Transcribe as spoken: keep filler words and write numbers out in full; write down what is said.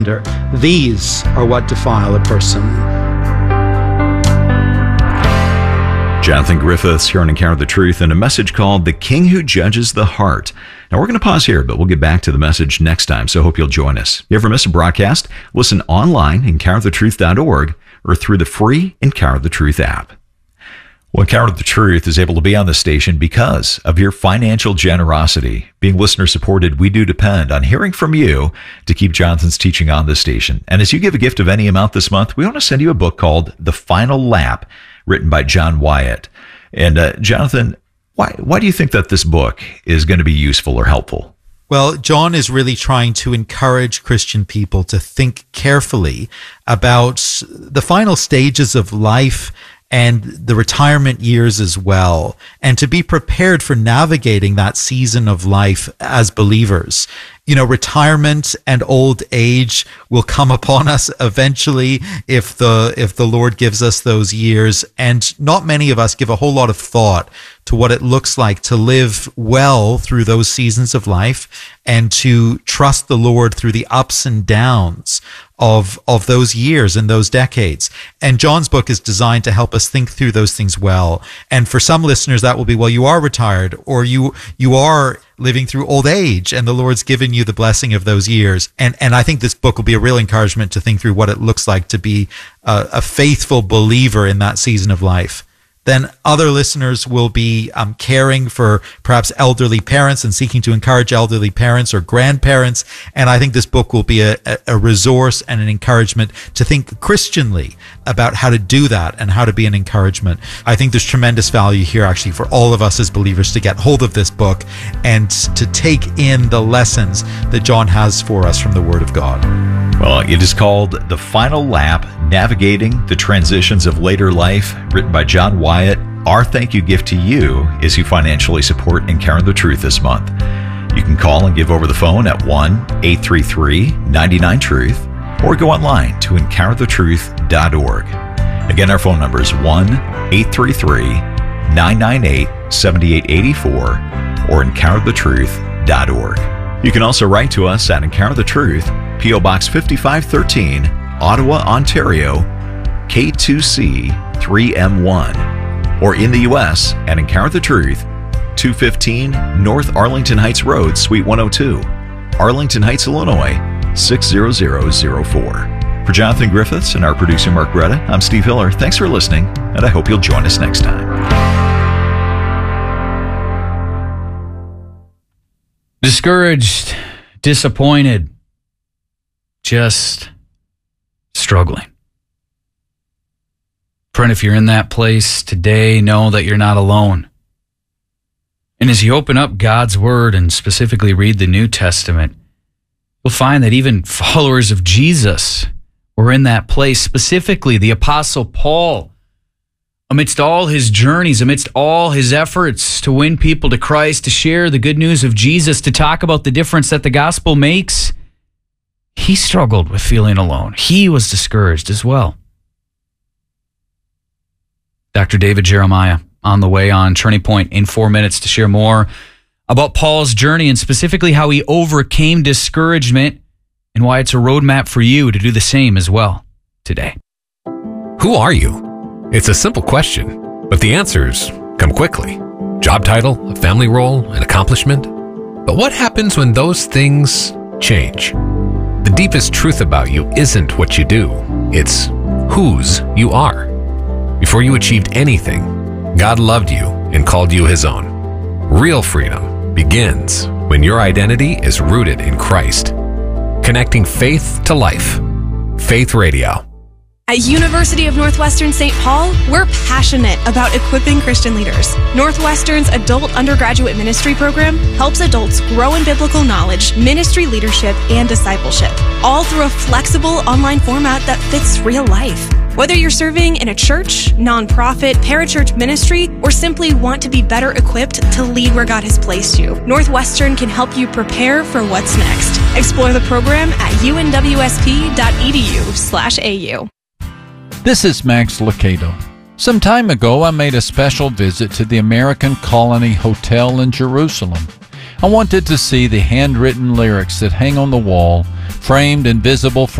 These are what defile a person. Jonathan Griffiths here on Encounter the Truth, and a message called The King Who Judges the Heart. Now, we're going to pause here, but we'll get back to the message next time, so I hope you'll join us. You ever miss a broadcast? Listen online, encounter the truth dot org, or through the free Encounter the Truth app. Well, Encounter the Truth is able to be on the station because of your financial generosity. Being listener-supported, we do depend on hearing from you to keep Jonathan's teaching on this station. And as you give a gift of any amount this month, we want to send you a book called The Final Lap, written by John Wyatt. And uh, Jonathan, why why do you think that this book is going to be useful or helpful? Well, John is really trying to encourage Christian people to think carefully about the final stages of life and the retirement years as well, and to be prepared for navigating that season of life as believers. You know, retirement and old age will come upon us eventually if the if the Lord gives us those years, and not many of us give a whole lot of thought to what it looks like to live well through those seasons of life and to trust the Lord through the ups and downs of of those years and those decades. And John's book is designed to help us think through those things well. And for some listeners, that will be, well, you are retired, or you you are living through old age, and the Lord's given you the blessing of those years. And and I think this book will be a real encouragement to think through what it looks like to be a, a faithful believer in that season of life. Then other listeners will be um, caring for perhaps elderly parents and seeking to encourage elderly parents or grandparents. And I think this book will be a, a resource and an encouragement to think Christianly about how to do that and how to be an encouragement. I think there's tremendous value here actually for all of us as believers to get hold of this book and to take in the lessons that John has for us from the Word of God. Well, it is called The Final Lap, Navigating the Transitions of Later Life, written by John Wyatt. Our thank you gift to you is you financially support Encounter the Truth this month. You can call and give over the phone at one eight three three, nine nine, truth or go online to encounter the truth dot org. Again, our phone number is one eight three three, nine nine eight, seven eight eight four or encounter the truth dot org. You can also write to us at Encounter the Truth, P O Box fifty-five thirteen, Ottawa, Ontario, K two C three M one, or in the U S at Encounter the Truth, two fifteen North Arlington Heights Road, Suite one oh two, Arlington Heights, Illinois, six zero zero zero four. For Jonathan Griffiths and our producer Mark Greta, I'm Steve Hiller. Thanks for listening, and I hope you'll join us next time. Discouraged, disappointed, just struggling. Friend, if you're in that place today, know that you're not alone. And as you open up God's Word and specifically read the New Testament, you'll find that even followers of Jesus were in that place. Specifically, the Apostle Paul, amidst all his journeys, amidst all his efforts to win people to Christ, to share the good news of Jesus, to talk about the difference that the gospel makes, he struggled with feeling alone. He was discouraged as well. Doctor David Jeremiah on the way on Turning Point in four minutes to share more about Paul's journey and specifically how he overcame discouragement and why it's a roadmap for you to do the same as well today. Who are you? It's a simple question, but the answers come quickly. Job title, a family role, an accomplishment. But what happens when those things change? The deepest truth about you isn't what you do, it's whose you are. Before you achieved anything, God loved you and called you His own. Real freedom begins when your identity is rooted in Christ. Connecting faith to life. Faith Radio. At University of Northwestern Saint Paul, we're passionate about equipping Christian leaders. Northwestern's adult undergraduate ministry program helps adults grow in biblical knowledge, ministry leadership, and discipleship, all through a flexible online format that fits real life. Whether you're serving in a church, nonprofit, parachurch ministry, or simply want to be better equipped to lead where God has placed you, Northwestern can help you prepare for what's next. Explore the program at unwsp.edu slash AU. This is Max Lucado. Some time ago, I made a special visit to the American Colony Hotel in Jerusalem. I wanted to see the handwritten lyrics that hang on the wall, framed and visible